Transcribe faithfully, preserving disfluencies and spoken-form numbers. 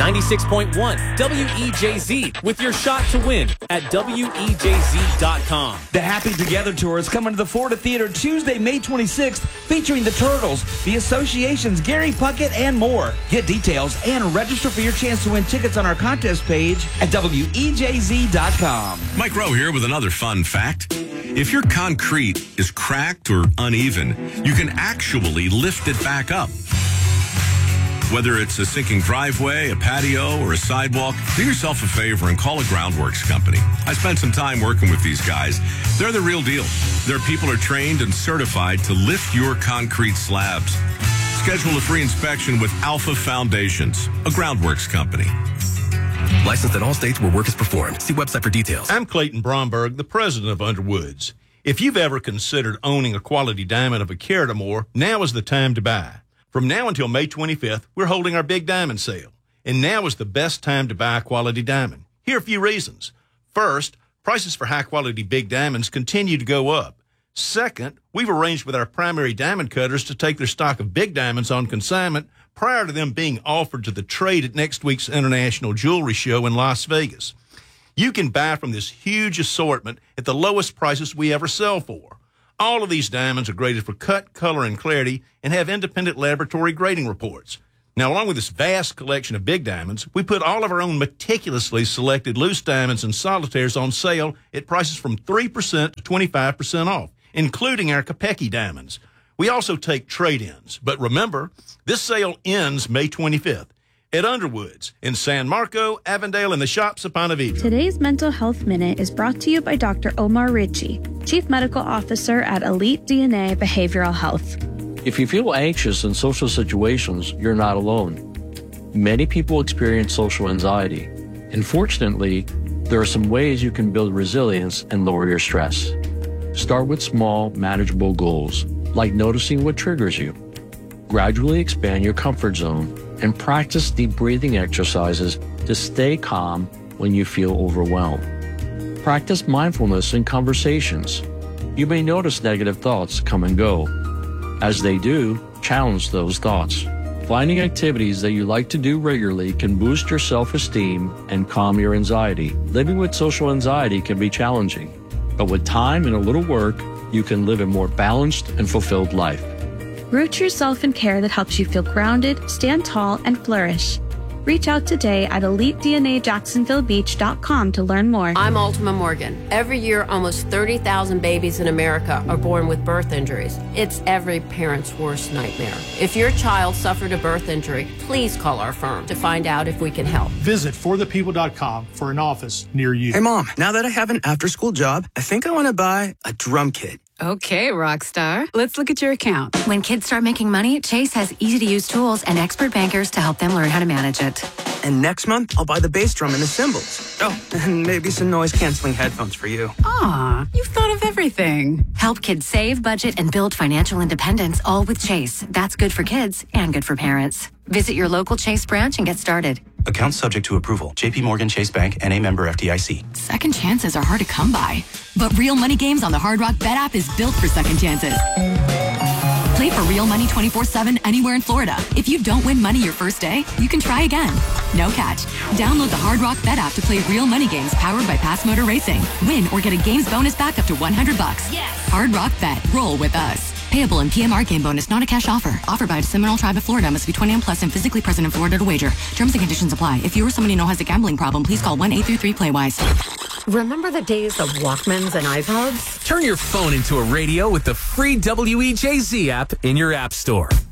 ninety-six point one W E J Z with your shot to win at W E J Z dot com. The Happy Together Tour is coming to the Florida Theater Tuesday, May twenty-sixth, featuring the Turtles, the Associations, Gary Puckett, and more. Get details and register for your chance to win tickets on our contest page at W E J Z dot com. Mike Rowe here with another fun fact. If your concrete is cracked or uneven, you can actually lift it back up. Whether it's a sinking driveway, a patio, or a sidewalk, do yourself a favor and call a Groundworks company. I spent some time working with these guys. They're the real deal. Their people are trained and certified to lift your concrete slabs. Schedule a free inspection with Alpha Foundations, a Groundworks company. Licensed in all states where work is performed. See website for details. I'm Clayton Bromberg, the president of Underwoods. If you've ever considered owning a quality diamond of a carat or more, now is the time to buy. From now until May twenty-fifth, we're holding our big diamond sale. And now is the best time to buy a quality diamond. Here are a few reasons. First, prices for high-quality big diamonds continue to go up. Second, we've arranged with our primary diamond cutters to take their stock of big diamonds on consignment prior to them being offered to the trade at next week's International Jewelry Show in Las Vegas. You can buy from this huge assortment at the lowest prices we ever sell for. All of these diamonds are graded for cut, color, and clarity and have independent laboratory grading reports. Now, along with this vast collection of big diamonds, we put all of our own meticulously selected loose diamonds and solitaires on sale at prices from three percent to twenty-five percent off, including our Kopecky diamonds. We also take trade-ins. But remember, this sale ends May twenty-fifth at Underwoods in San Marco, Avondale, and the Shops of Ponte Vedra. Today's Mental Health Minute is brought to you by Doctor Omar Ritchie, Chief Medical Officer at Elite D N A Behavioral Health. If you feel anxious in social situations, you're not alone. Many people experience social anxiety. And fortunately, there are some ways you can build resilience and lower your stress. Start with small, manageable goals, like noticing what triggers you. Gradually expand your comfort zone and practice deep breathing exercises to stay calm when you feel overwhelmed. Practice mindfulness in conversations. You may notice negative thoughts come and go. As they do, challenge those thoughts. Finding activities that you like to do regularly can boost your self-esteem and calm your anxiety. Living with social anxiety can be challenging, but with time and a little work, you can live a more balanced and fulfilled life. Root yourself in care that helps you feel grounded, stand tall, and flourish. Reach out today at elite d n a jacksonville beach dot com to learn more. I'm Ultima Morgan. Every year, almost thirty thousand babies in America are born with birth injuries. It's every parent's worst nightmare. If your child suffered a birth injury, please call our firm to find out if we can help. Visit for the people dot com for an office near you. Hey, Mom, now that I have an after-school job, I think I want to buy a drum kit. Okay, Rockstar. Let's look at your account. When kids start making money, Chase has easy-to-use tools and expert bankers to help them learn how to manage it. And next month, I'll buy the bass drum and the cymbals. Oh, and maybe some noise-canceling headphones for you. Aw, you've thought of everything. Help kids save, budget, and build financial independence, all with Chase. That's good for kids and good for parents. Visit your local Chase branch and get started. Account subject to approval. J P Morgan Chase Bank, N A member F D I C. Second chances are hard to come by. But Real Money Games on the Hard Rock Bet app is built for second chances. Play for real money twenty-four seven anywhere in Florida. If you don't win money your first day, you can try again. No catch. Download the Hard Rock Bet app to play real money games powered by Pass Motor Racing. Win or get a games bonus back up to one hundred bucks. Yes. Hard Rock Bet. Roll with us. Payable in P M R game bonus, not a cash offer. Offered by the Seminole Tribe of Florida. Must be twenty-one plus and physically present in Florida to wager. Terms and conditions apply. If you or someone you know has a gambling problem, please call one eight three three play wise. Remember the days of Walkmans and iPods? Turn your phone into a radio with the free W E J Z app in your app store.